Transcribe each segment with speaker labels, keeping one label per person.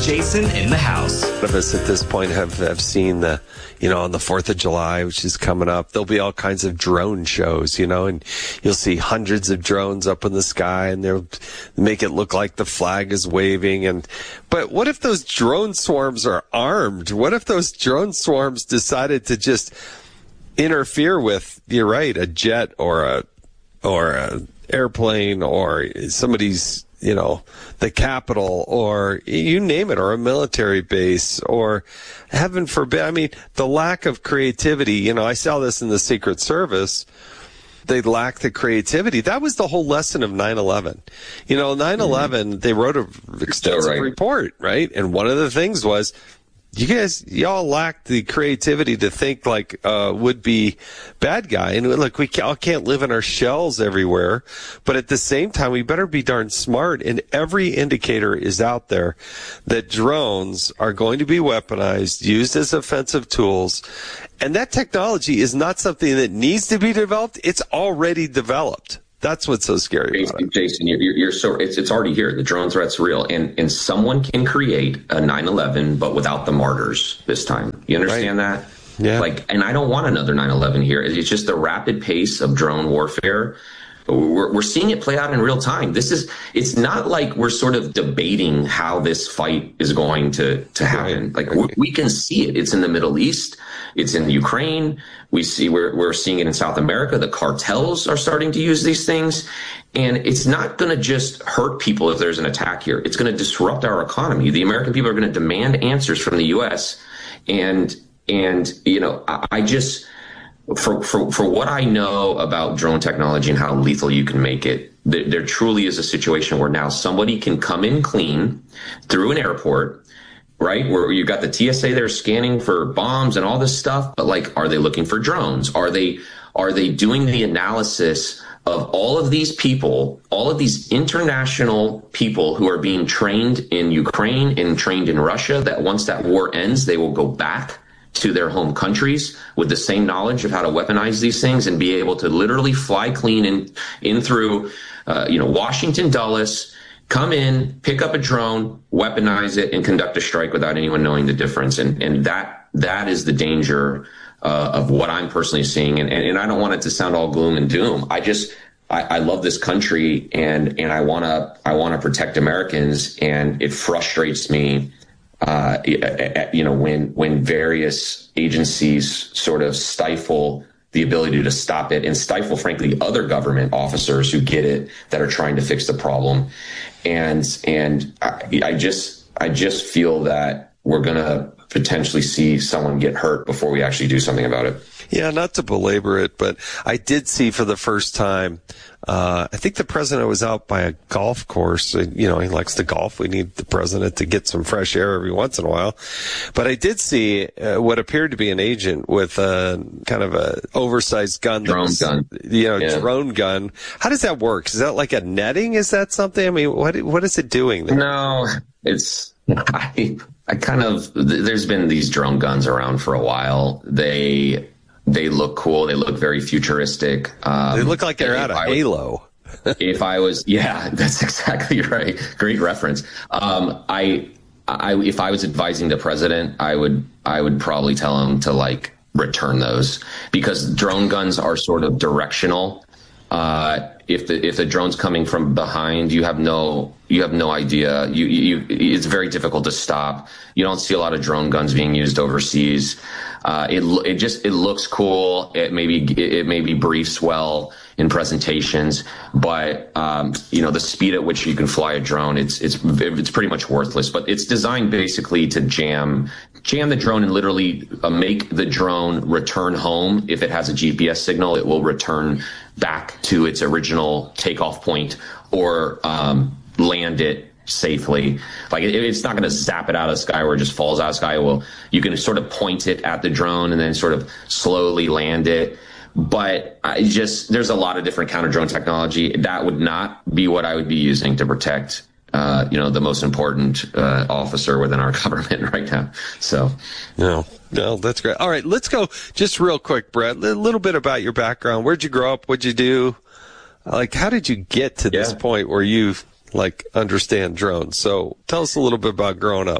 Speaker 1: Jason in the house.
Speaker 2: A lot of us at this point have seen the, on the 4th of July, which is coming up, there'll be all kinds of drone shows, and you'll see hundreds of drones up in the sky and they'll make it look like the flag is waving. But what if those drone swarms are armed? What if those drone swarms decided to just interfere with, you're right, a jet or a airplane or somebody's, the Capitol, or you name it, or a military base, or heaven forbid, the lack of creativity. I saw this in the Secret Service. They lack the creativity. That was the whole lesson of 9/11. 9/11, they wrote an extensive report, right? And one of the things was, y'all lacked the creativity to think like would-be bad guy. And look, we all can't live in our shells everywhere, but at the same time, we better be darn smart. And every indicator is out there that drones are going to be weaponized, used as offensive tools. And that technology is not something that needs to be developed. It's already developed. That's what's so scary about it.
Speaker 3: Jason, you're so it's already here. The drone threat's real, and someone can create a 9/11, but without the martyrs this time. You understand that?
Speaker 2: Yeah.
Speaker 3: And I don't want another 9/11 here. It's just the rapid pace of drone warfare. We're seeing it play out in real time. It's not like we're sort of debating how this fight is going to happen. We can see it. It's in the Middle East. It's in Ukraine. We're seeing it in South America. The cartels are starting to use these things. And it's not going to just hurt people if there's an attack here. It's going to disrupt our economy. The American people are going to demand answers from the U.S. And I just, for what I know about drone technology and how lethal you can make it, there truly is a situation where now somebody can come in clean through an airport, right, where you've got the TSA there scanning for bombs and all this stuff, but are they looking for drones? Are they doing the analysis of all of these people, all of these international people who are being trained in Ukraine and trained in Russia, that once that war ends, they will go back to their home countries with the same knowledge of how to weaponize these things and be able to literally fly clean in through, Washington Dulles, come in, pick up a drone, weaponize it, and conduct a strike without anyone knowing the difference. And that is the danger of what I'm personally seeing. And I don't want it to sound all gloom and doom. I love this country and I want to protect Americans. And it frustrates me, when various agencies sort of stifle the ability to stop it and stifle, frankly, other government officers who get it, that are trying to fix the problem. And I just feel that we're going to potentially see someone get hurt before we actually do something about it.
Speaker 2: Yeah, not to belabor it, but I did see for the first time, I think the president was out by a golf course. He likes to golf. We need the president to get some fresh air every once in a while. But I did see what appeared to be an agent with a kind of a oversized gun.
Speaker 3: Drone
Speaker 2: gun. How does that work? Is that like a netting? Is that something? What is it doing there?
Speaker 3: No, it's... there's been these drone guns around for a while. They look cool. They look very futuristic.
Speaker 2: They look like they're out of Halo.
Speaker 3: Yeah, that's exactly right. Great reference. If I was advising the president, I would probably tell him to return those, because drone guns are sort of directional. If the drone's coming from behind, you have no idea. It's very difficult to stop. You don't see a lot of drone guns being used overseas. It looks cool. It maybe briefs well in presentations, but the speed at which you can fly a drone, it's pretty much worthless. But it's designed basically to jam the drone and literally make the drone return home. If it has a GPS signal, it will return back to its original takeoff point, or land it safely. It's not going to zap it out of the sky where it just falls out of the sky. Well, you can sort of point it at the drone and then sort of slowly land it. But there's a lot of different counter drone technology. That would not be what I would be using to protect, the most important officer within our government right now. So,
Speaker 2: no, that's great. All right, let's go just real quick, Brett. A little bit about your background. Where'd you grow up? What'd you do? How did you get to this point where you understand drones? So tell us a little bit about growing up.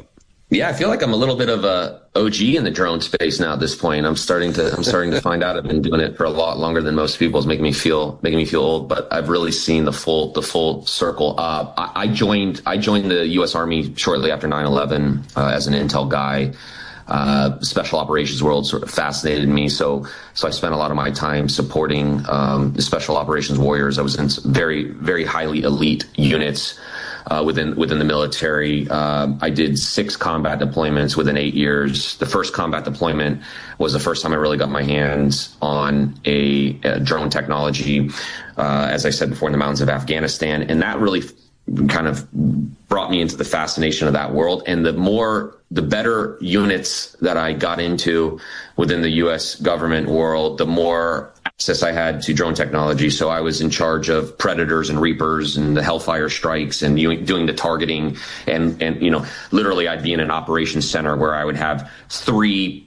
Speaker 3: Yeah, I feel like I'm a little bit of a OG in the drone space now at this point. I'm starting to find out I've been doing it for a lot longer than most people. It's making me feel old, but I've really seen the full circle. I joined the U.S. Army shortly after 9/11 as an intel guy. Special operations world sort of fascinated me. So I spent a lot of my time supporting the special operations warriors. I was in very, very highly elite units within the military. I did 6 combat deployments within 8 years. The first combat deployment was the first time I really got my hands on a drone technology, as I said before, in the mountains of Afghanistan. And that really kind of brought me into the fascination of that world. And the better units that I got into within the U.S. government world, the more access I had to drone technology. So I was in charge of Predators and Reapers and the Hellfire strikes and doing the targeting. And literally I'd be in an operations center where I would have 3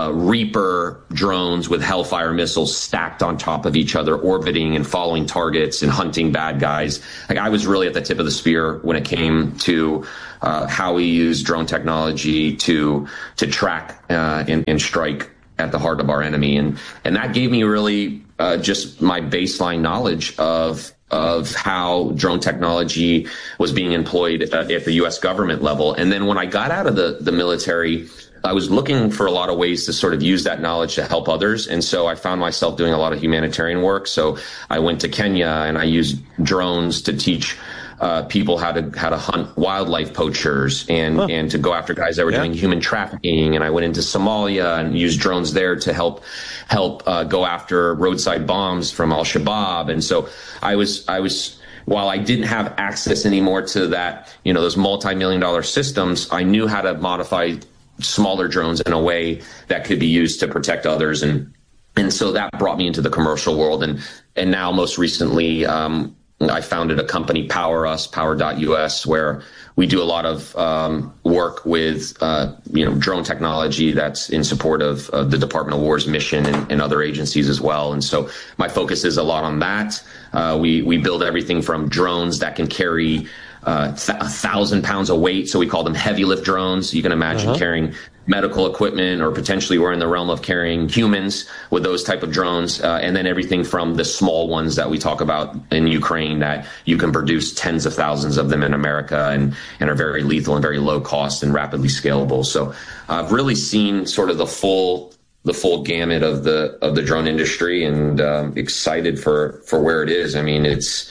Speaker 3: Reaper drones with Hellfire missiles stacked on top of each other, orbiting and following targets and hunting bad guys. Like, I was really at the tip of the spear when it came to how we use drone technology to track and strike at the heart of our enemy. And that gave me really just my baseline knowledge of how drone technology was being employed at the U.S. government level. And then when I got out of the military, I was looking for a lot of ways to sort of use that knowledge to help others. And so I found myself doing a lot of humanitarian work. So I went to Kenya and I used drones to teach people how to hunt wildlife poachers and to go after guys that were doing human trafficking. And I went into Somalia and used drones there to help go after roadside bombs from Al-Shabaab. And so I was while I didn't have access anymore to that, those multi-million-dollar systems, I knew how to modify smaller drones in a way that could be used to protect others. And so that brought me into the commercial world. And now most recently, I founded a company, Power.us, where we do a lot of work with drone technology that's in support of the Department of War's mission and other agencies as well. And so my focus is a lot on that. We build everything from drones that can carry 1,000 pounds of weight. So we call them heavy lift drones. You can imagine carrying medical equipment, or potentially we're in the realm of carrying humans with those type of drones. And then everything from the small ones that we talk about in Ukraine that you can produce tens of thousands of them in America and are very lethal and very low cost and rapidly scalable. So I've really seen sort of the full gamut of the drone industry, and excited for where it is. I mean, it's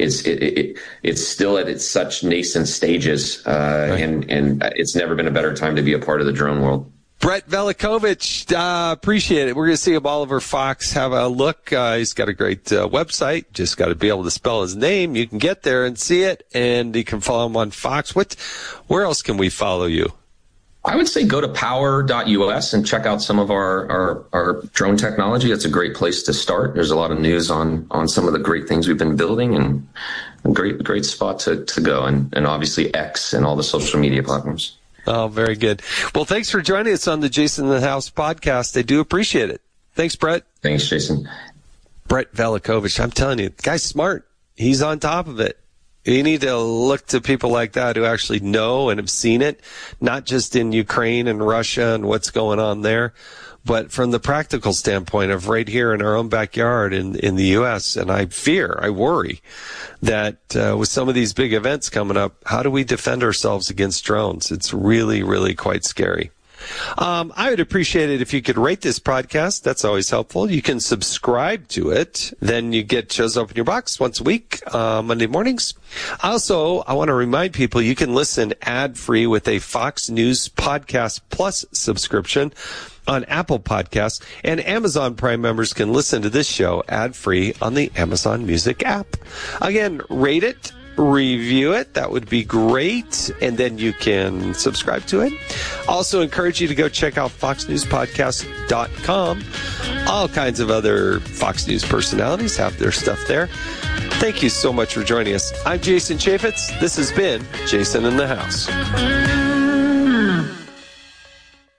Speaker 3: still at its such nascent stages, and it's never been a better time to be a part of the drone world.
Speaker 2: Brett Velikovich, appreciate it. We're going to see if Oliver Fox have a look. He's got a great website. Just got to be able to spell his name. You can get there and see it, and you can follow him on Fox. Where else can we follow you?
Speaker 3: I would say go to Power.us and check out some of our drone technology. That's a great place to start. There's a lot of news on some of the great things we've been building, and a great spot to go. And obviously X and all the social media platforms.
Speaker 2: Oh, very good. Well, thanks for joining us on the Jason in the House podcast. I do appreciate it. Thanks, Brett.
Speaker 3: Thanks, Jason.
Speaker 2: Brett Velikovich, I'm telling you, the guy's smart. He's on top of it. You need to look to people like that who actually know and have seen it, not just in Ukraine and Russia and what's going on there, but from the practical standpoint of right here in our own backyard in the U.S. And I worry that with some of these big events coming up, how do we defend ourselves against drones? It's really, really quite scary. I would appreciate it if you could rate this podcast. That's always helpful. You can subscribe to it. Then you get shows up in your box once a week, Monday mornings. Also, I want to remind people you can listen ad-free with a Fox News Podcast Plus subscription on Apple Podcasts, and Amazon Prime members can listen to this show ad-free on the Amazon Music app. Again, rate it. Review it. That would be great. And then you can subscribe to it. Also encourage you to go check out foxnewspodcast.com. All kinds of other Fox News personalities have their stuff there. Thank you so much for joining us. I'm Jason Chaffetz. This has been Jason in the House.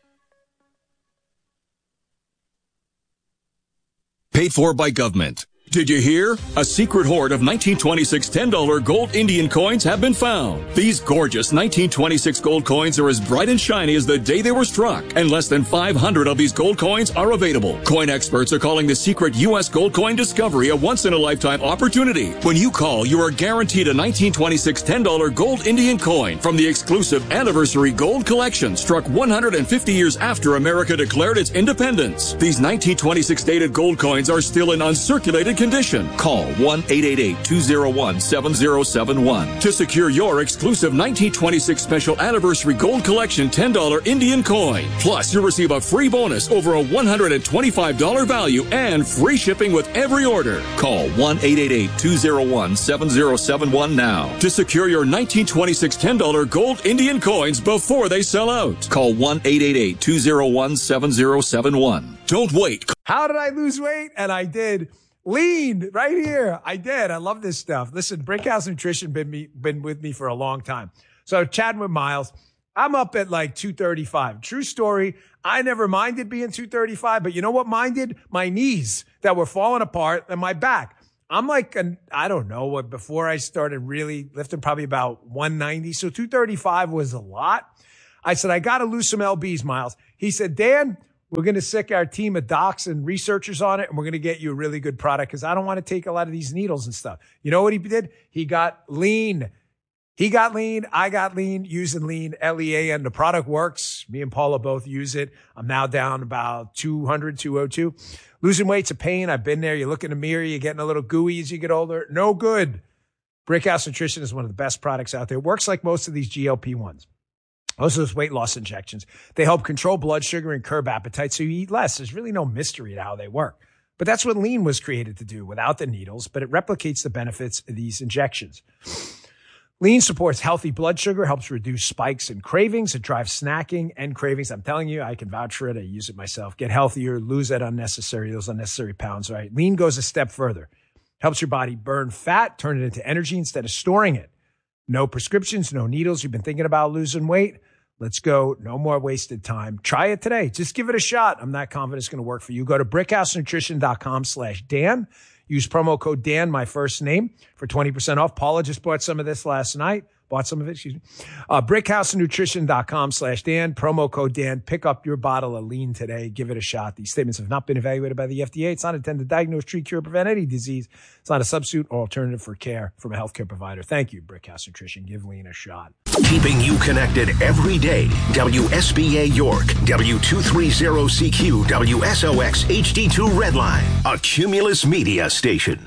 Speaker 1: Paid for by government. Did you hear? A secret hoard of 1926 $10 gold Indian coins have been found. These gorgeous 1926 gold coins are as bright and shiny as the day they were struck, and less than 500 of these gold coins are available. Coin experts are calling the secret U.S. gold coin discovery a once-in-a-lifetime opportunity. When you call, you are guaranteed a 1926 $10 gold Indian coin from the exclusive Anniversary Gold Collection, struck 150 years after America declared its independence. These 1926 dated gold coins are still in uncirculated condition. Call 1-888-201-7071 to secure your exclusive 1926 Special Anniversary Gold Collection $10 Indian coin. Plus, you'll receive a free bonus over a $125 value and free shipping with every order. Call 1-888-201-7071 now to secure your 1926 $10 gold Indian coins before they sell out. Call 1-888-201-7071. Don't wait.
Speaker 4: How did I lose weight? And I did. Lean right here. I did. I love this stuff. Listen, Brickhouse Nutrition been with me for a long time. So chatting with Miles, I'm up at like 235. True story. I never minded being 235, but you know what minded? My knees that were falling apart and my back. I'm like, I don't know, before I started really lifting, probably about 190. So 235 was a lot. I said, I got to lose some lbs, Miles. He said, Dan, we're going to sick our team of docs and researchers on it, and we're going to get you a really good product because I don't want to take a lot of these needles and stuff. You know what he did? He got lean. He got lean. I got lean using lean, Lean. The product works. Me and Paula both use it. I'm now down about 200, 202. Losing weight's a pain. I've been there. You look in the mirror. You're getting a little gooey as you get older. No good. Brickhouse Nutrition is one of the best products out there. It works like most of these GLP-1s. Most of those weight loss injections, they help control blood sugar and curb appetite so you eat less. There's really no mystery to how they work. But that's what lean was created to do without the needles, but it replicates the benefits of these injections. Lean supports healthy blood sugar, helps reduce spikes and cravings. It drives snacking and cravings. I'm telling you, I can vouch for it. I use it myself. Get healthier, lose those unnecessary pounds, right? Lean goes a step further. Helps your body burn fat, turn it into energy instead of storing it. No prescriptions, no needles. You've been thinking about losing weight? Let's go. No more wasted time. Try it today. Just give it a shot. I'm not confident it's going to work for you. Go to brickhousenutrition.com/Dan. Use promo code Dan, my first name, for 20% off. Paula just bought some of this last night. brickhousenutrition.com/Dan. Promo code Dan. Pick up your bottle of lean today. Give it a shot. These statements have not been evaluated by the FDA. It's not intended to diagnose, treat, cure, or prevent any disease. It's not a substitute or alternative for care from a healthcare provider. Thank you, Brickhouse Nutrition. Give lean a shot.
Speaker 5: Keeping you connected every day. WSBA York, W230CQ, WSOX HD2 Redline, a Cumulus Media station.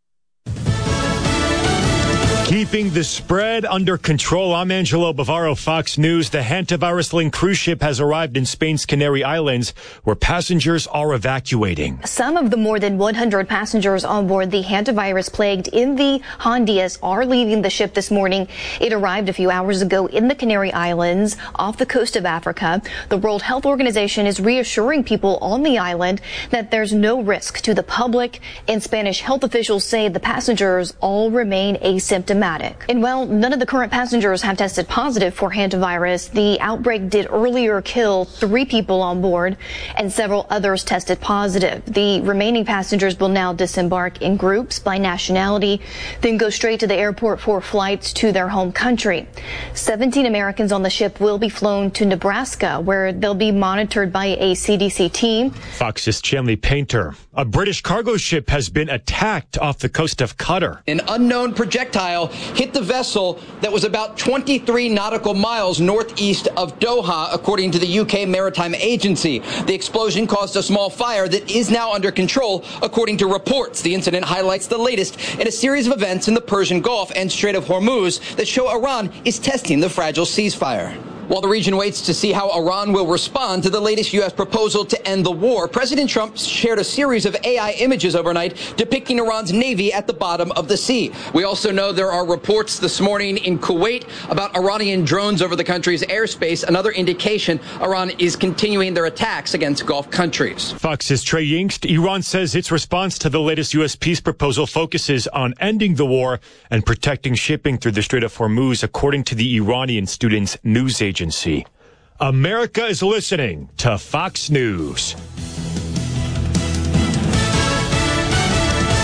Speaker 6: Keeping the spread under control. I'm Angelo Bavaro, Fox News. The Hantavirus-linked cruise ship has arrived in Spain's Canary Islands, where passengers are evacuating.
Speaker 7: Some of the more than 100 passengers on board the hantavirus-plagued MV Hondias are leaving the ship this morning. It arrived a few hours ago in the Canary Islands off the coast of Africa. The World Health Organization is reassuring people on the island that there's no risk to the public, and Spanish health officials say the passengers all remain asymptomatic. And while none of the current passengers have tested positive for hantavirus, the outbreak did earlier kill 3 people on board and several others tested positive. The remaining passengers will now disembark in groups by nationality, then go straight to the airport for flights to their home country. 17 Americans on the ship will be flown to Nebraska, where they'll be monitored by a CDC team.
Speaker 6: Fox's Chanley Painter. A British cargo ship has been attacked off the coast of Qatar.
Speaker 8: An unknown projectile hit the vessel that was about 23 nautical miles northeast of Doha, according to the UK Maritime Agency. The explosion caused a small fire that is now under control, according to reports. The incident highlights the latest in a series of events in the Persian Gulf and Strait of Hormuz that show Iran is testing the fragile ceasefire. While the region waits to see how Iran will respond to the latest U.S. proposal to end the war, President Trump shared a series of AI images overnight depicting Iran's navy at the bottom of the sea. We also know there are reports this morning in Kuwait about Iranian drones over the country's airspace, another indication Iran is continuing their attacks against Gulf countries.
Speaker 6: Fox's Trey Yingst. Iran says its response to the latest U.S. peace proposal focuses on ending the war and protecting shipping through the Strait of Hormuz, according to the Iranian Students News Agency. America is listening to Fox News.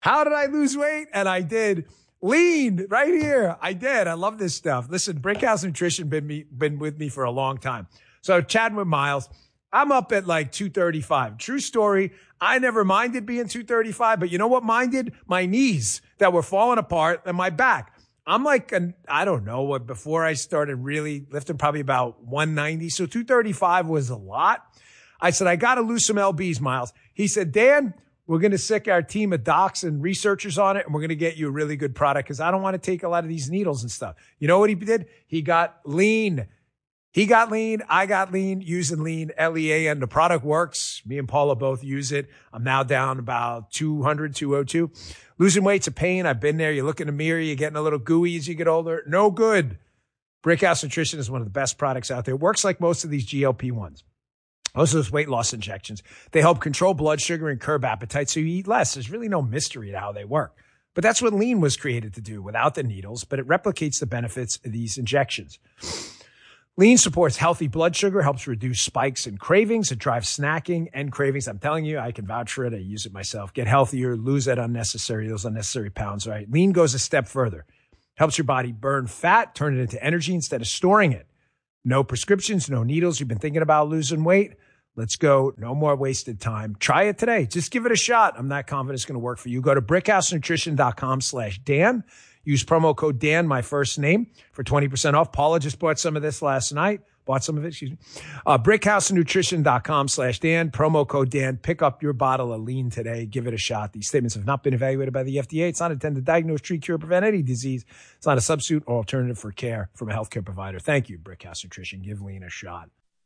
Speaker 4: How did I lose weight? And I did. Lean right here. I did. I love this stuff. Listen, Brickhouse Nutrition been with me for a long time. So chatting with Miles, I'm up at like 235. True story. I never minded being 235, but you know what minded? My knees that were falling apart and my back. I'm like, I don't know what, before I started really lifting, probably about 190. So 235 was a lot. I said, I got to lose some LBs, Miles. He said, Dan, we're going to sick our team of docs and researchers on it, and we're going to get you a really good product because I don't want to take a lot of these needles and stuff. You know what he did? He got lean. He got lean. I got lean, using lean, LEAN. The product works. Me and Paula both use it. I'm now down about 200, 202. Losing weight's a pain. I've been there. You look in the mirror, you're getting a little gooey as you get older. No good. Brickhouse Nutrition is one of the best products out there. It works like most of these GLP-1s. Most of those weight loss injections. They help control blood sugar and curb appetite so you eat less. There's really no mystery to how they work. But that's what lean was created to do without the needles, but it replicates the benefits of these injections. Lean supports healthy blood sugar, helps reduce spikes and cravings. It drives snacking and cravings. I'm telling you, I can vouch for it. I use it myself. Get healthier, lose those unnecessary pounds, right? Lean goes a step further. Helps your body burn fat, turn it into energy instead of storing it. No prescriptions, no needles. You've been thinking about losing weight? Let's go. No more wasted time. Try it today. Just give it a shot. I'm not confident it's going to work for you. Go to brickhousenutrition.com/Dan. Use promo code Dan, my first name, for 20% off. Paula just bought some of this last night. Brickhousenutrition.com/Dan. Promo code Dan. Pick up your bottle of lean today. Give it a shot. These statements have not been evaluated by the FDA. It's not intended to diagnose, treat, cure, prevent any disease. It's not a substitute or alternative for care from a healthcare provider. Thank you, Brickhouse Nutrition. Give lean a shot.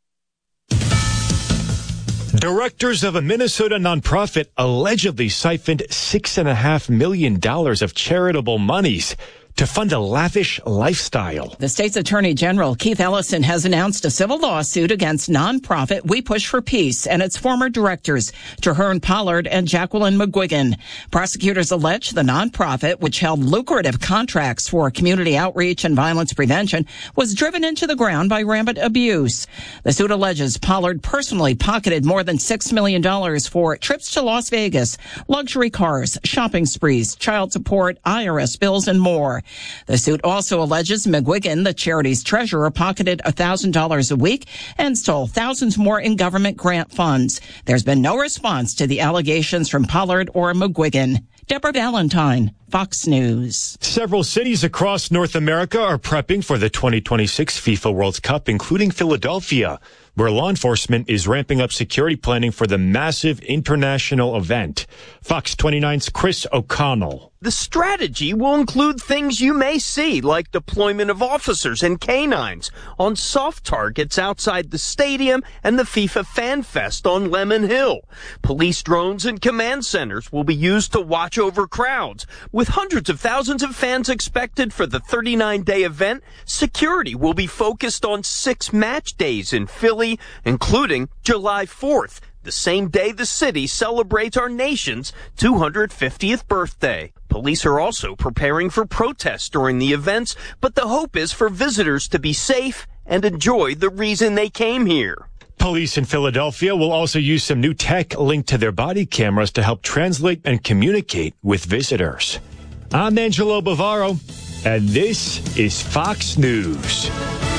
Speaker 6: Directors of a Minnesota nonprofit allegedly siphoned $6.5 million of charitable monies to fund a lavish lifestyle.
Speaker 9: The state's attorney general, Keith Ellison, has announced a civil lawsuit against nonprofit We Push for Peace and its former directors, Traherne Pollard and Jacqueline McGuigan. Prosecutors allege the nonprofit, which held lucrative contracts for community outreach and violence prevention, was driven into the ground by rampant abuse. The suit alleges Pollard personally pocketed more than $6 million for trips to Las Vegas, luxury cars, shopping sprees, child support, IRS bills, and more. The suit also alleges McGuigan, the charity's treasurer, pocketed $1,000 a week and stole thousands more in government grant funds. There's been no response to the allegations from Pollard or McGuigan. Deborah Valentine, Fox News.
Speaker 6: Several cities across North America are prepping for the 2026 FIFA World Cup, including Philadelphia, where law enforcement is ramping up security planning for the massive international event. Fox 29's Chris O'Connell.
Speaker 10: The strategy will include things you may see, like deployment of officers and canines on soft targets outside the stadium and the FIFA Fan Fest on Lemon Hill. Police drones and command centers will be used to watch over crowds. With hundreds of thousands of fans expected for the 39-day event, security will be focused on 6 match days in Philly, including July 4th, the same day the city celebrates our nation's 250th birthday. Police are also preparing for protests during the events, but the hope is for visitors to be safe and enjoy the reason they came here.
Speaker 6: Police in Philadelphia will also use some new tech linked to their body cameras to help translate and communicate with visitors. I'm Angelo Bavaro, and this is Fox News.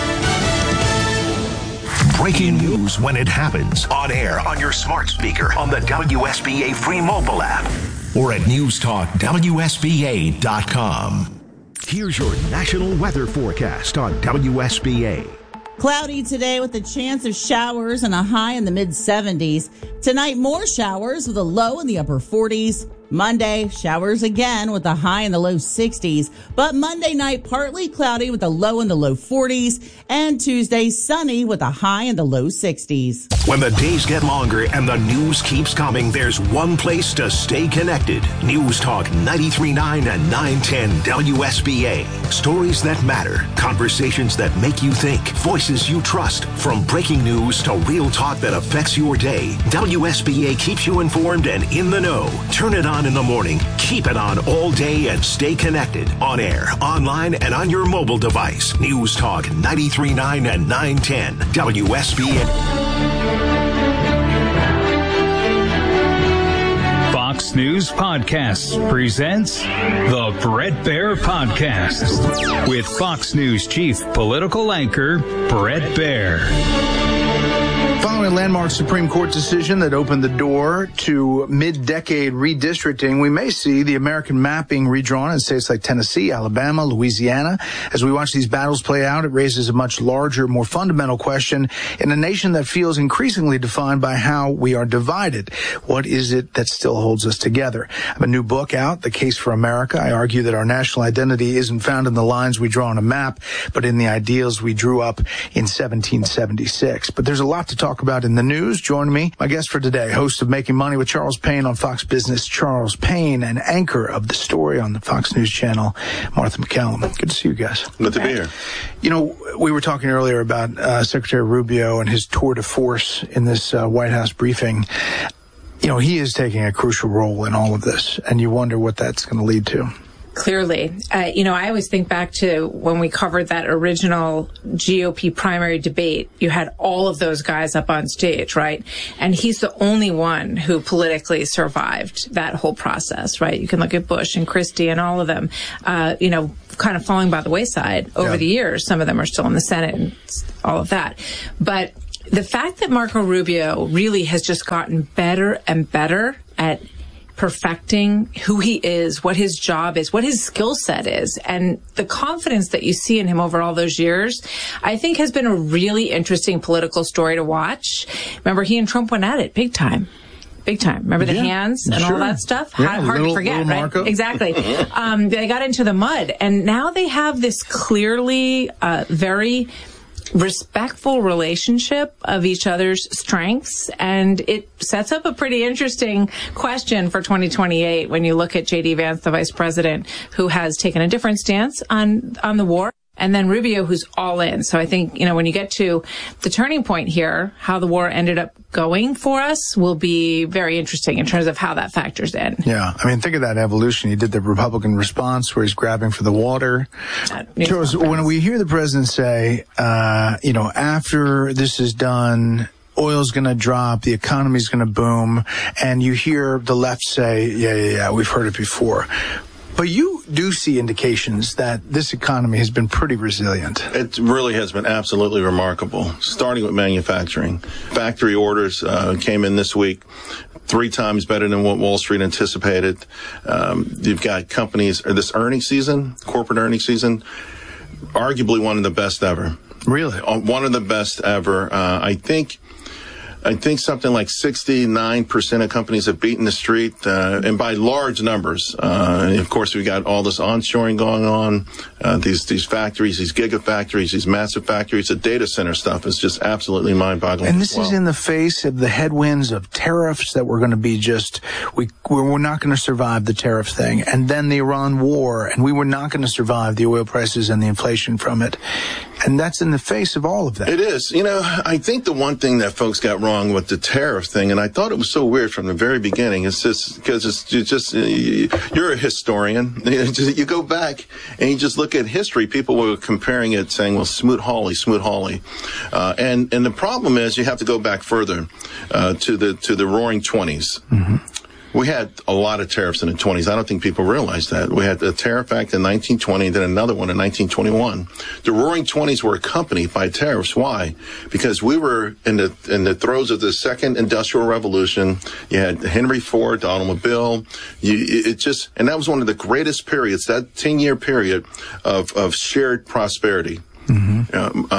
Speaker 5: Breaking news when it happens. On air, on your smart speaker, on the WSBA free mobile app, or at newstalkwsba.com. Here's your national weather forecast on WSBA.
Speaker 11: Cloudy today with a chance of showers and a high in the mid-70s. Tonight, more showers with a low in the upper 40s. Monday, showers again with a high in the low 60s. But Monday night, partly cloudy with a low in the low 40s. And Tuesday, sunny with a high in the low 60s.
Speaker 5: When the days get longer and the news keeps coming, there's one place to stay connected. News Talk 93.9 and 910 WSBA. Stories that matter. Conversations that make you think. Voices you trust. From breaking news to real talk that affects your day, WSBA keeps you informed and in the know. Turn it on in the morning. Keep it on all day and stay connected. On air, online, and on your mobile device. News Talk 93.9 and 910 WSBA.
Speaker 12: Fox News Podcasts presents the Bret Baier Podcast with Fox News Chief Political Anchor Bret Baier.
Speaker 13: Following a landmark Supreme Court decision that opened the door to mid-decade redistricting, we may see the American mapping redrawn in states like Tennessee, Alabama, Louisiana. As we watch these battles play out, it raises a much larger, more fundamental question in a nation that feels increasingly defined by how we are divided. What is it that still holds us together? I have a new book out, The Case for America. I argue that our national identity isn't found in the lines we draw on a map, but in the ideals we drew up in 1776. But there's a lot to talk about in the news. Join me, my guest for today, host of Making Money with Charles Payne on Fox Business, Charles Payne, and anchor of The Story on the Fox News Channel, Martha MacCallum. Good to see you guys.
Speaker 14: Good to be here.
Speaker 13: You know, we were talking earlier about Secretary Rubio and his tour de force in this White House briefing. You know, he is taking a crucial role in all of this, and you wonder what that's going to lead to.
Speaker 15: Clearly. I always think back to when we covered that original GOP primary debate. You had all of those guys up on stage, right? And he's the only one who politically survived that whole process, right? You can look at Bush and Christie and all of them, kind of falling by the wayside over the years. Some of them are still in the Senate and all of that. But the fact that Marco Rubio really has just gotten better and better at perfecting who he is, what his job is, what his skill set is, and the confidence that you see in him over all those years, I think has been a really interesting political story to watch. Remember, he and Trump went at it big time. Big time. Remember the hands and all that stuff?
Speaker 13: Yeah,
Speaker 15: hard to forget, right?
Speaker 13: Marco.
Speaker 15: Exactly. They got into the mud, and now they have this clearly very respectful relationship of each other's strengths, and it sets up a pretty interesting question for 2028 when you look at J.D. Vance, the vice president, who has taken a different stance on the war, and then Rubio, who's all in. So I think, when you get to the turning point here, how the war ended up going for us will be very interesting in terms of how that factors in.
Speaker 13: Yeah. I mean, think of that evolution. He did the Republican response where he's grabbing for the water. Charles, when we hear the president say, after this is done, oil's going to drop, the economy's going to boom, and you hear the left say, yeah, we've heard it before. But you do see indications that this economy has been pretty resilient.
Speaker 14: It really has been absolutely remarkable, starting with manufacturing. Factory orders came in this week 3 times better than what Wall Street anticipated. You've got companies, this earnings season, corporate earnings season, arguably one of the best ever.
Speaker 13: Really?
Speaker 14: One of the best ever. I think something like 69% of companies have beaten the street, and by large numbers. And of course, we got all this onshoring going on, these factories, these gigafactories, these massive factories. The data center stuff is just absolutely mind-boggling.
Speaker 13: And this is in the face of the headwinds of tariffs that we're going to be we're not going to survive the tariff thing, and then the Iran war, and we were not going to survive the oil prices and the inflation from it. And that's in the face of all of that.
Speaker 14: It is. I think the one thing that folks got wrong with the tariff thing, and I thought it was so weird from the very beginning, is just because you're a historian. You go back and you just look at history. People were comparing it, saying, well, Smoot-Hawley. And the problem is you have to go back further to the Roaring 20s. Mm-hmm. We had a lot of tariffs in the 20s. I don't think people realize that. We had the Tariff Act in 1920, then another one in 1921. The Roaring 20s were accompanied by tariffs. Why? Because we were in the throes of the Second Industrial Revolution. You had Henry Ford, the automobile. And that was one of the greatest periods, that 10-year period of shared prosperity. Mm-hmm.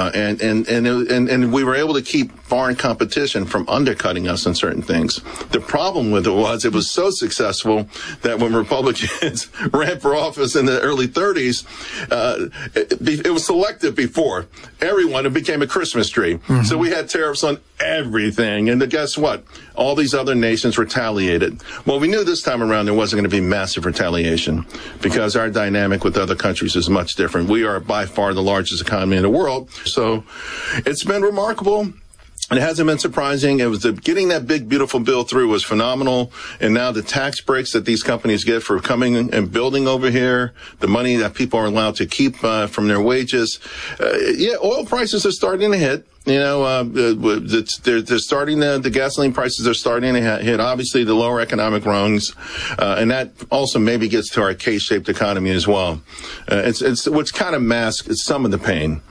Speaker 14: And we were able to keep foreign competition from undercutting us in certain things. The problem with it was so successful that when Republicans ran for office in the early 30s, it was selective before. Everyone, it became a Christmas tree. Mm-hmm. So we had tariffs on everything. And guess what? All these other nations retaliated. Well, we knew this time around there wasn't going to be massive retaliation because our dynamic with other countries is much different. We are by far the largest economy in the world. So it's been remarkable. It hasn't been surprising. It was getting that big, beautiful bill through was phenomenal. And now the tax breaks that these companies get for coming and building over here, the money that people are allowed to keep from their wages. Oil prices are starting to hit. They're starting the gasoline prices are starting to hit. Obviously, the lower economic rungs, and that also maybe gets to our K-shaped economy as well. It's what's kind of masks some of the pain.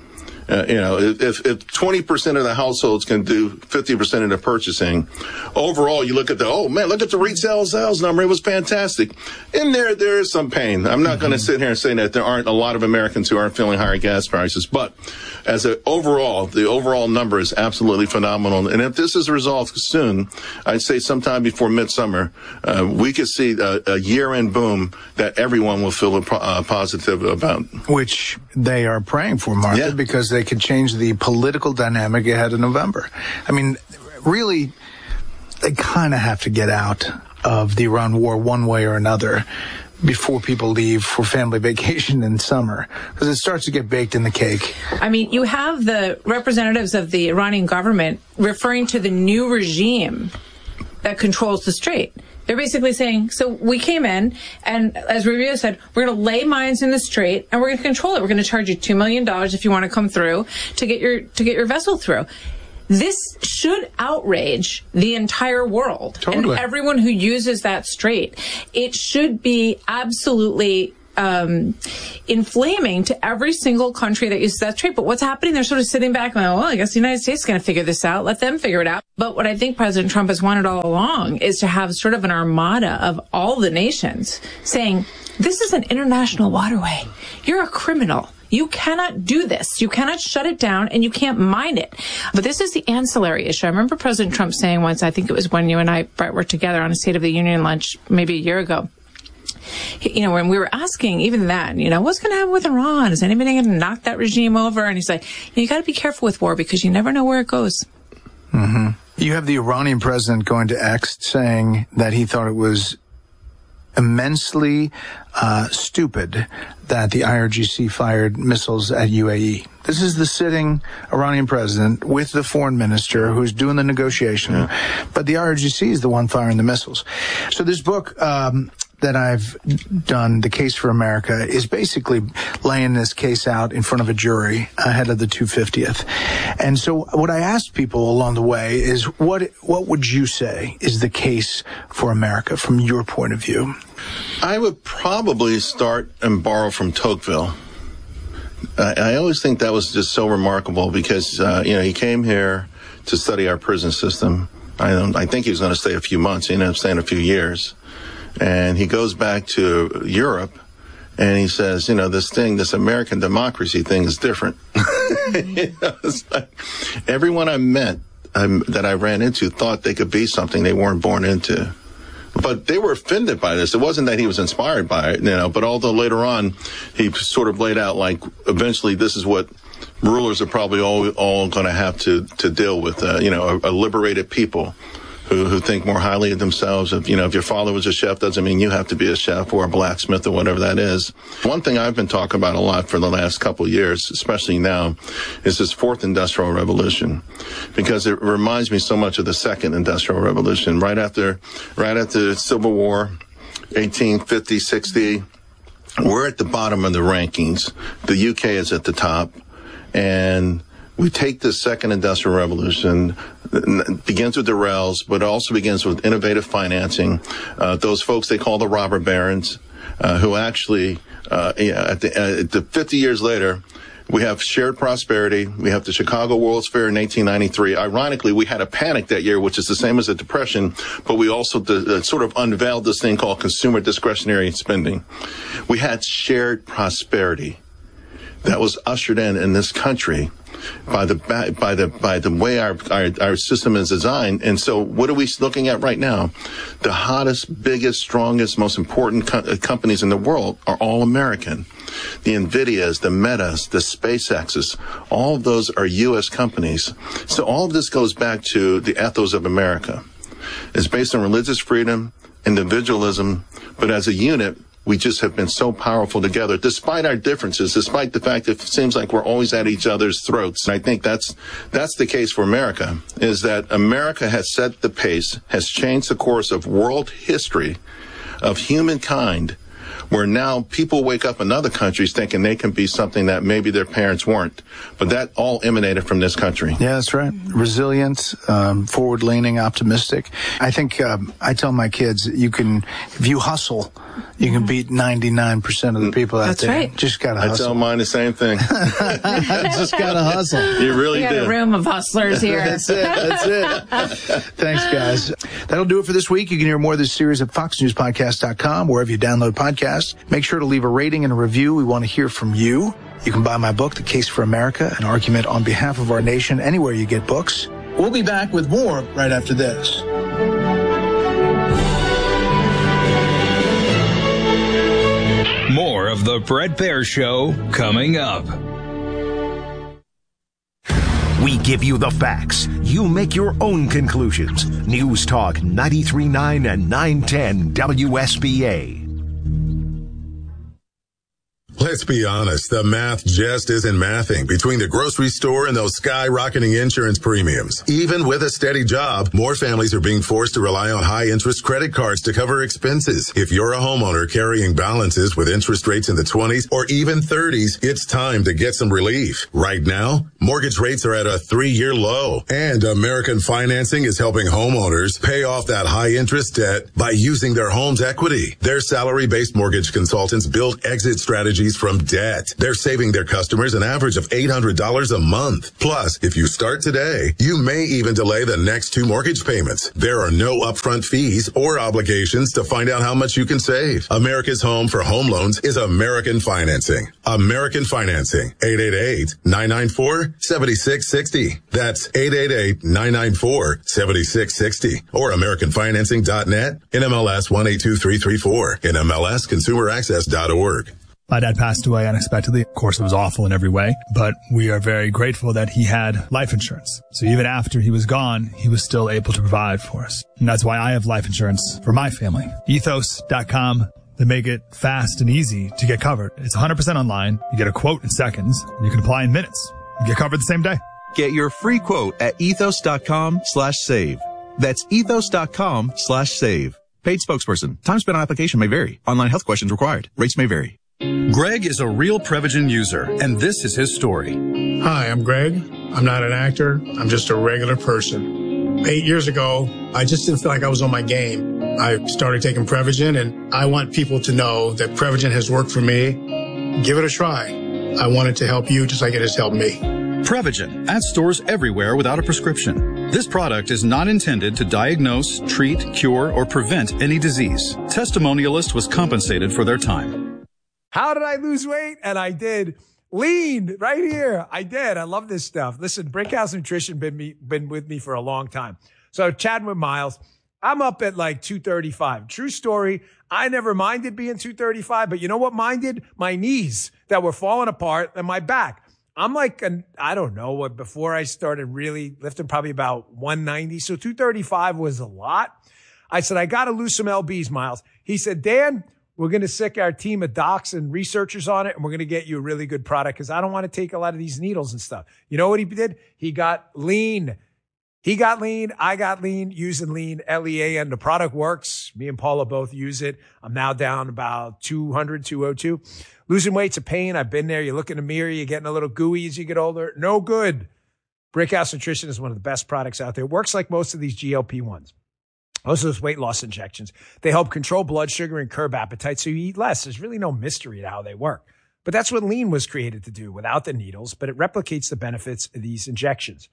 Speaker 14: If 20% of the households can do 50% of the purchasing, overall, you look at look at the retail sales number. It was fantastic. In there is some pain. I'm not going to sit here and say that there aren't a lot of Americans who aren't feeling higher gas prices, but the overall number is absolutely phenomenal. And if this is resolved soon, I'd say sometime before midsummer, we could see a year-end boom that everyone will feel positive about.
Speaker 13: Which they are praying for, Martha, because they could change the political dynamic ahead of November. I mean, really, they kind of have to get out of the Iran war one way or another before people leave for family vacation in summer, because it starts to get baked in the cake.
Speaker 15: I mean, you have the representatives of the Iranian government referring to the new regime that controls the strait. They're basically saying, so we came in, and as Rubio said, we're going to lay mines in the strait, and we're going to control it. We're going to charge you $2 million if you want to come through to get your vessel through. This should outrage the entire world. Totally. And everyone who uses that strait. It should be absolutely inflaming to every single country that uses that strait. But what's happening? They're sort of sitting back and I guess the United States is going to figure this out. Let them figure it out. But what I think President Trump has wanted all along is to have sort of an armada of all the nations saying, this is an international waterway. You're a criminal. You cannot do this. You cannot shut it down, and you can't mine it. But this is the ancillary issue. I remember President Trump saying once, I think it was when you and I, Brett, were together on a State of the Union lunch maybe a year ago, when we were asking even then, what's going to happen with Iran? Is anybody going to knock that regime over? And he's like, you got to be careful with war because you never know where it goes.
Speaker 13: Mm-hmm. You have the Iranian president going to X saying that he thought it was immensely stupid that the IRGC fired missiles at UAE. This is the sitting Iranian president with the foreign minister who's doing the negotiation, but the IRGC is the one firing the missiles. So this book that I've done, The Case for America, is basically laying this case out in front of a jury ahead of the 250th. And so what I asked people along the way is, what would you say is the case for America from your point of view?
Speaker 14: I would probably start and borrow from Tocqueville. I always think that was just so remarkable because, he came here to study our prison system. I think he was going to stay a few months. He ended up staying a few years. And he goes back to Europe and he says, this American democracy thing is different. It's like everyone I met that I ran into thought they could be something they weren't born into. But they were offended by this. It wasn't that he was inspired by it, but although later on he sort of laid out like eventually this is what rulers are probably all going to have to deal with, a liberated people who think more highly of themselves. If your father was a chef, doesn't mean you have to be a chef or a blacksmith or whatever that is. One thing I've been talking about a lot for the last couple of years, especially now, is this fourth industrial revolution, because it reminds me so much of the second industrial revolution. Right after the Civil War, 1850, 60, we're at the bottom of the rankings. The UK is at the top, and we take this second industrial revolution. It begins with the rails, but it also begins with innovative financing. Those folks they call the robber barons, who actually, at the 50 years later, we have shared prosperity. We have the Chicago World's Fair in 1893. Ironically, we had a panic that year, which is the same as a depression, but we also sort of unveiled this thing called consumer discretionary spending. We had shared prosperity that was ushered in this country by the way our system is designed. And so what are we looking at right now? The hottest, biggest, strongest, most important companies in the world are all American. The NVIDIAs, the Metas, the SpaceXs, all of those are U.S. companies. So all of this goes back to the ethos of America. It's based on religious freedom, individualism, but as a unit, we just have been so powerful together, despite our differences, despite the fact that it seems like we're always at each other's throats. And I think that's the case for America, is that America has set the pace, has changed the course of world history, of humankind, where now people wake up in other countries thinking they can be something that maybe their parents weren't. But that all emanated from this country.
Speaker 13: Yeah, that's right. Resilient, forward-leaning, optimistic. I think I tell my kids, if you hustle, you can beat 99% of the people out
Speaker 15: That's
Speaker 13: there.
Speaker 15: right.
Speaker 13: Just got to hustle.
Speaker 14: I tell mine the same thing.
Speaker 13: Just got to hustle.
Speaker 14: You really
Speaker 15: got
Speaker 14: do.
Speaker 15: a room of hustlers here.
Speaker 13: That's it. Thanks, guys. That'll do it for this week. You can hear more of this series at foxnewspodcast.com, wherever you download podcasts. Make sure to leave a rating and a review. We want to hear from you. You can buy my book, The Case for America, an argument on behalf of our nation, anywhere you get books. We'll be back with more right after this.
Speaker 12: More of the Bret Baier Show coming up.
Speaker 5: We give you the facts. You make your own conclusions. News Talk 93.9 and 910 WSBA.
Speaker 16: Let's be honest, the math just isn't mathing between the grocery store and those skyrocketing insurance premiums. Even with a steady job, more families are being forced to rely on high-interest credit cards to cover expenses. If you're a homeowner carrying balances with interest rates in the 20s or even 30s, it's time to get some relief. Right now, mortgage rates are at a 3-year low, and American Financing is helping homeowners pay off that high-interest debt by using their home's equity. Their salary-based mortgage consultants build exit strategies from debt. They're saving their customers an average of $800 a month. Plus, if you start today, you may even delay the next 2 mortgage payments. There are no upfront fees or obligations to find out how much you can save. America's home for home loans is American Financing. American Financing. 888-994-7660. That's 888-994-7660. Or AmericanFinancing.net. NMLS 182334. NMLSConsumerAccess.org.
Speaker 17: My dad passed away unexpectedly. Of course, it was awful in every way, but we are very grateful that he had life insurance. So even after he was gone, he was still able to provide for us. And that's why I have life insurance for my family. Ethos.com. They make it fast and easy to get covered. It's 100% online. You get a quote in seconds, and you can apply in minutes. You get covered the same day.
Speaker 18: Get your free quote at ethos.com/save. That's ethos.com/save. Paid spokesperson. Time spent on application may vary. Online health questions required. Rates may vary.
Speaker 19: Greg is a real Prevagen user, and this is his story.
Speaker 20: Hi, I'm Greg. I'm not an actor. I'm just a regular person. 8 years ago, I just didn't feel like I was on my game. I started taking Prevagen, and I want people to know that Prevagen has worked for me. Give it a try. I want it to help you just like it has helped me.
Speaker 19: Prevagen, at stores everywhere without a prescription. This product is not intended to diagnose, treat, cure, or prevent any disease. Testimonialist was compensated for their time.
Speaker 4: How did I lose weight? And I did. Lean right here. I did. I love this stuff. Listen, Brickhouse Nutrition been with me for a long time. So chatting with Miles, I'm up at like 235. True story. I never minded being 235, but you know what minded? My knees that were falling apart and my back. I'm like, I don't know what, before I started really lifting, probably about 190. So 235 was a lot. I said, I got to lose some lbs, Miles. He said, Dan, we're going to sick our team of docs and researchers on it, and we're going to get you a really good product because I don't want to take a lot of these needles and stuff. You know what he did? He got lean. He got lean. I got lean using lean, LEA, and the product works. Me and Paula both use it. I'm now down about 200, 202. Losing weight's a pain. I've been there. You look in the mirror, you're getting a little gooey as you get older. No good. Brickhouse Nutrition is one of the best products out there. It works like most of these GLP-1s. Most of those weight loss injections, they help control blood sugar and curb appetite so you eat less. There's really no mystery to how they work. But that's what lean was created to do without the needles, but it replicates the benefits of these injections.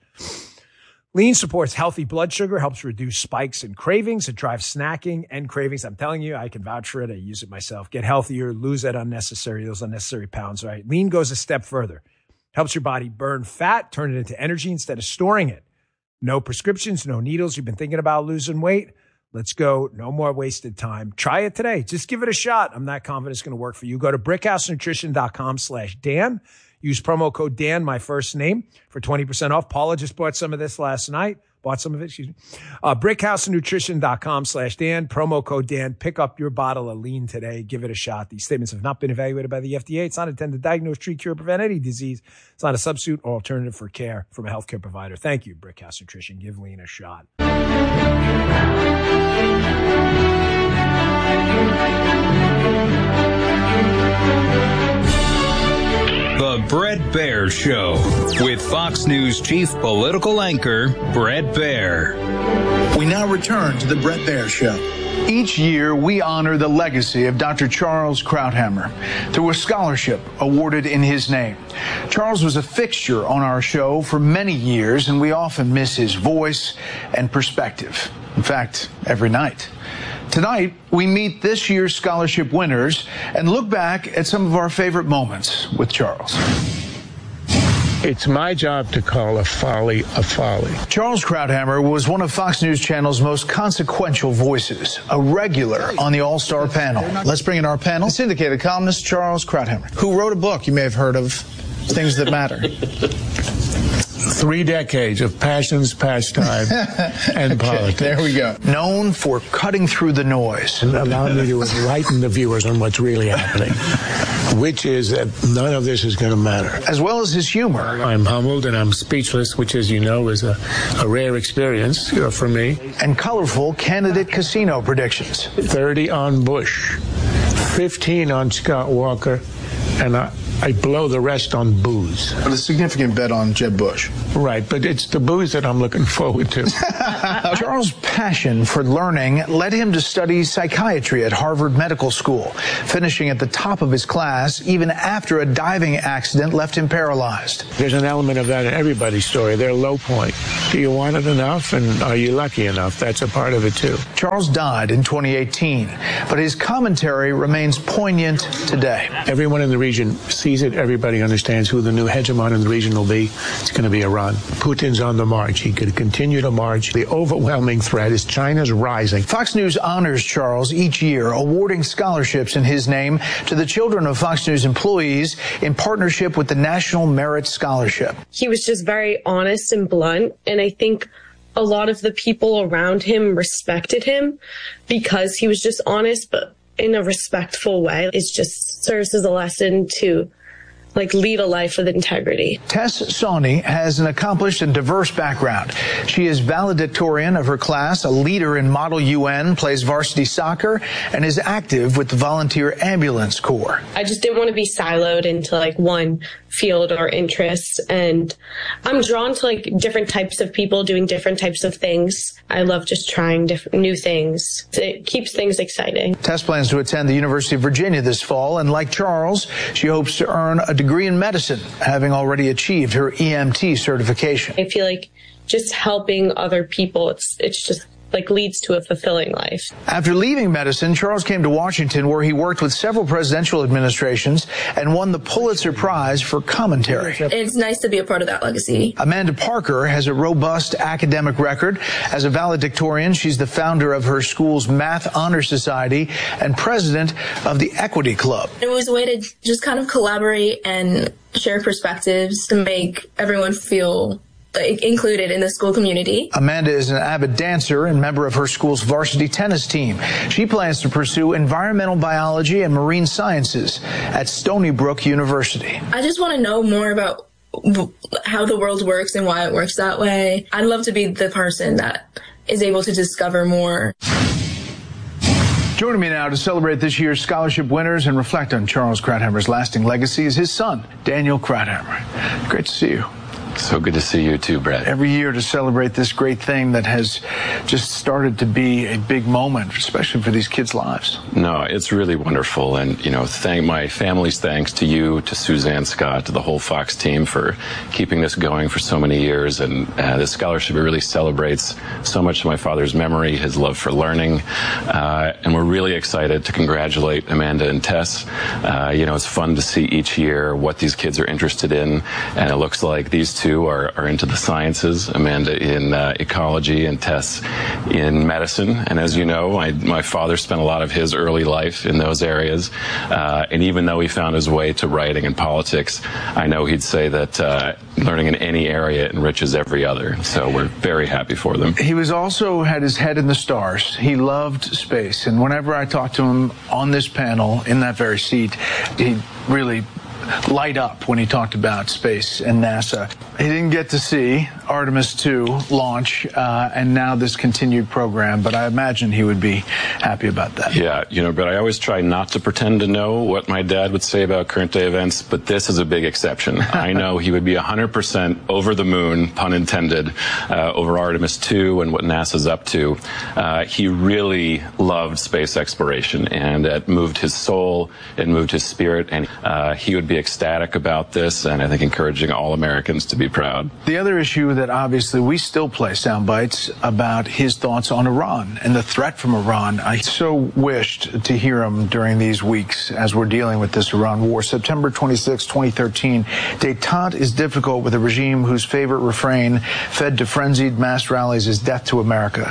Speaker 4: Lean supports healthy blood sugar, helps reduce spikes and cravings. It drives snacking and cravings. I'm telling you, I can vouch for it. I use it myself. Get healthier, lose those unnecessary pounds, right? Lean goes a step further. Helps your body burn fat, turn it into energy instead of storing it. No prescriptions, no needles. You've been thinking about losing weight? Let's go. No more wasted time. Try it today. Just give it a shot. I'm not confident it's going to work for you. Go to brickhousenutrition.com/Dan. Use promo code Dan, my first name, for 20% off. Paula just bought some of this last night. Bought some of it, excuse me. BrickhouseNutrition.com/Dan, promo code Dan. Pick up your bottle of lean today. Give it a shot. These statements have not been evaluated by the FDA. It's not intended to diagnose, treat, cure, prevent any disease. It's not a substitute or alternative for care from a healthcare provider. Thank you, Brickhouse Nutrition. Give lean a shot.
Speaker 12: The Bret Baier Show with Fox News chief political anchor Bret Baier.
Speaker 13: We now return to the Bret Baier Show. Each year, we honor the legacy of Dr. Charles Krauthammer through a scholarship awarded in his name. Charles was a fixture on our show for many years, and we often miss his voice and perspective. In fact, every night. Tonight, we meet this year's scholarship winners and look back at some of our favorite moments with Charles.
Speaker 21: It's my job to call a folly a folly.
Speaker 13: Charles Krauthammer was one of Fox News Channel's most consequential voices, a regular on the All-Star panel. Let's bring in our panel. Syndicated columnist Charles Krauthammer, who wrote a book you may have heard of, Things That Matter.
Speaker 21: 3 decades of passions, pastime, and politics.
Speaker 13: There we go. Known for cutting through the noise.
Speaker 21: And allow me to enlighten the viewers on what's really happening, which is that none of this is going to matter.
Speaker 13: As well as his humor.
Speaker 21: I'm humbled and I'm speechless, which, as you know, is a rare experience for me.
Speaker 13: And colorful candidate casino predictions.
Speaker 21: 30 on Bush, 15 on Scott Walker, and I blow the rest on booze.
Speaker 13: But a significant bet on Jeb Bush.
Speaker 21: Right, but it's the booze that I'm looking forward to.
Speaker 13: Charles' passion for learning led him to study psychiatry at Harvard Medical School, finishing at the top of his class even after a diving accident left him paralyzed.
Speaker 21: There's an element of that in everybody's story, their low point. Do you want it enough, and are you lucky enough? That's a part of it, too.
Speaker 13: Charles died in 2018, but his commentary remains poignant today.
Speaker 21: Everyone in the region sees it. Everybody understands who the new hegemon in the region will be. It's going to be Iran. Putin's on the march. He could continue to march. The overwhelming threat is China's rising.
Speaker 13: Fox News honors Charles each year, awarding scholarships in his name to the children of Fox News employees in partnership with the National Merit Scholarship.
Speaker 22: He was just very honest and blunt, and I think a lot of the people around him respected him because he was just honest, but in a respectful way. It just serves as a lesson to lead a life with integrity.
Speaker 13: Tess Sawney has an accomplished and diverse background. She is valedictorian of her class, a leader in Model UN, plays varsity soccer, and is active with the Volunteer Ambulance Corps.
Speaker 22: I just didn't want to be siloed into one field or interest, and I'm drawn to different types of people doing different types of things. I love just trying different new things. It keeps things exciting.
Speaker 13: Tess plans to attend the University of Virginia this fall, and like Charles, she hopes to earn a degree in medicine, having already achieved her EMT certification.
Speaker 22: I feel like just helping other people, it's just leads to a fulfilling life.
Speaker 13: After leaving medicine, Charles came to Washington, where he worked with several presidential administrations and won the Pulitzer Prize for commentary.
Speaker 22: It's nice to be a part of that legacy.
Speaker 13: Amanda Parker has a robust academic record. As a valedictorian, she's the founder of her school's Math Honor Society and president of the Equity Club.
Speaker 22: It was a way to just kind of collaborate and share perspectives to make everyone feel included in the school community.
Speaker 13: Amanda is an avid dancer and member of her school's varsity tennis team. She plans to pursue environmental biology and marine sciences at Stony Brook University.
Speaker 22: I just want to know more about how the world works and why it works that way. I'd love to be the person that is able to discover more.
Speaker 13: Joining me now to celebrate this year's scholarship winners and reflect on Charles Krauthammer's lasting legacy is his son, Daniel Krauthammer. Great to see you.
Speaker 23: So good to see you too, Bret.
Speaker 13: Every year to celebrate this great thing that has just started to be a big moment, especially for these kids' lives.
Speaker 23: No, it's really wonderful. And, thank my family's thanks to you, to Suzanne Scott, to the whole Fox team for keeping this going for so many years. And this scholarship really celebrates so much of my father's memory, his love for learning. And we're really excited to congratulate Amanda and Tess. It's fun to see each year what these kids are interested in. And it looks like these two too, are into the sciences. Amanda in ecology and Tess in medicine. And as you know, my father spent a lot of his early life in those areas. And even though he found his way to writing and politics, I know he'd say that learning in any area enriches every other. So we're very happy for them.
Speaker 13: He was also had his head in the stars. He loved space. And whenever I talked to him on this panel, in that very seat, he really light up when he talked about space and NASA. He didn't get to see Artemis 2 launch and now this continued program, but I imagine he would be happy about that.
Speaker 23: Yeah, but I always try not to pretend to know what my dad would say about current day events, but this is a big exception. I know he would be 100% over the moon, pun intended, over Artemis 2 and what NASA's up to. He really loved space exploration, and it moved his soul, it moved his spirit, and he would be ecstatic about this, and I think encouraging all Americans to be proud.
Speaker 13: The other issue that obviously we still play sound bites about his thoughts on Iran and the threat from Iran. I so wished to hear him during these weeks as we're dealing with this Iran war. September 26, 2013, détente is difficult with a regime whose favorite refrain fed to frenzied mass rallies is death to America.